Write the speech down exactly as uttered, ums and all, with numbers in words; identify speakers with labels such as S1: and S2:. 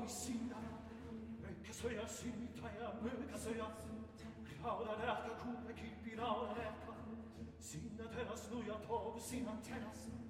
S1: sina, mycket så jag syta, ja, mycket så jag Rauda räka, kuka, kippi, rauda räka, sinna terras, nu jag tog sinna terras,